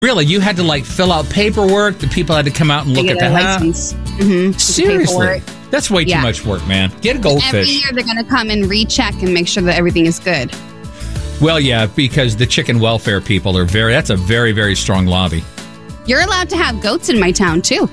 Really? You had to like fill out paperwork? The people had to come out and look at the license. Seriously? That's way too much work, man. Get a goldfish. Every year they're going to come and recheck and make sure that everything is good. Well, yeah, because the chicken welfare people are that's a very, very strong lobby. You're allowed to have goats in my town, too.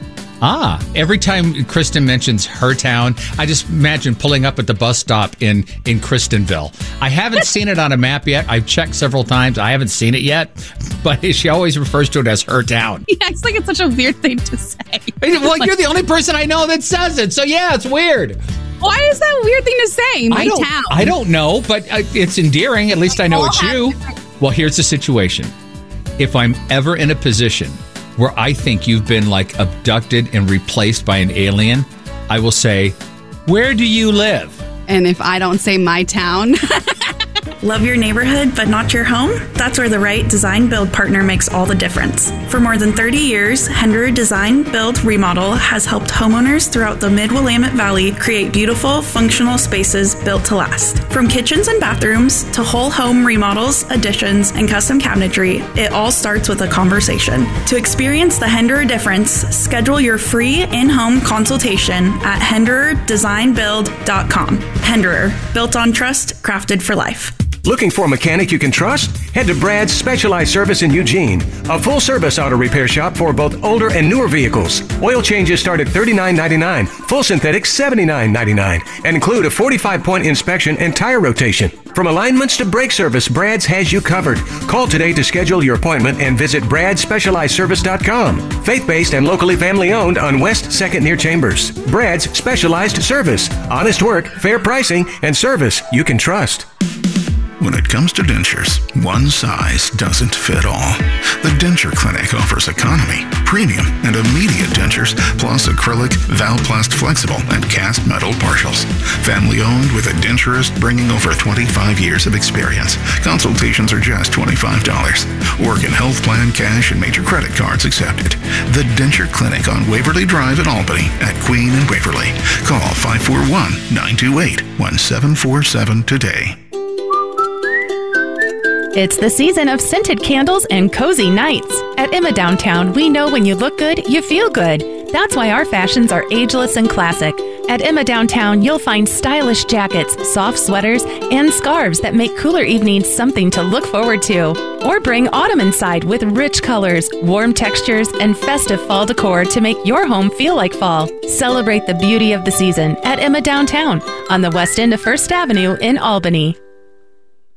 Every time Kristen mentions her town, I just imagine pulling up at the bus stop in Kristenville. I haven't seen it on a map yet. I've checked several times. I haven't seen it yet, but she always refers to it as her town. Yeah, it's like it's such a weird thing to say. Well, you're the only person I know that says it, so yeah, it's weird. Why is that a weird thing to say? My town. I don't know, but it's endearing. At least I know it's you. Well, here's the situation. If I'm ever in a position where I think you've been like abducted and replaced by an alien, I will say, where do you live? And if I don't say my town... Love your neighborhood, but not your home? That's where the right design build partner makes all the difference. For more than 30 years, Henderer Design Build Remodel has helped homeowners throughout the Mid-Willamette Valley create beautiful, functional spaces built to last. From kitchens and bathrooms to whole home remodels, additions, and custom cabinetry, it all starts with a conversation. To experience the Henderer difference, schedule your free in-home consultation at hendererdesignbuild.com. Henderer, built on trust, crafted for life. Looking for a mechanic you can trust? Head to Brad's Specialized Service in Eugene, a full-service auto repair shop for both older and newer vehicles. Oil changes start at $39.99, full synthetics $79.99, and include a 45-point inspection and tire rotation. From alignments to brake service, Brad's has you covered. Call today to schedule your appointment and visit bradspecializedservice.com. Faith-based and locally family-owned on West 2nd near Chambers. Brad's Specialized Service. Honest work, fair pricing, and service you can trust. When it comes to dentures, one size doesn't fit all. The Denture Clinic offers economy, premium, and immediate dentures, plus acrylic, Valplast flexible, and cast metal partials. Family owned with a denturist bringing over 25 years of experience. Consultations are just $25. Oregon Health Plan, cash, and major credit cards accepted. The Denture Clinic on Waverly Drive in Albany at Queen and Waverly. Call 541-928-1747 today. It's the season of scented candles and cozy nights. At Emma Downtown, we know when you look good, you feel good. That's why our fashions are ageless and classic. At Emma Downtown, you'll find stylish jackets, soft sweaters, and scarves that make cooler evenings something to look forward to. Or bring autumn inside with rich colors, warm textures, and festive fall decor to make your home feel like fall. Celebrate the beauty of the season at Emma Downtown on the west end of 1st Avenue in Albany.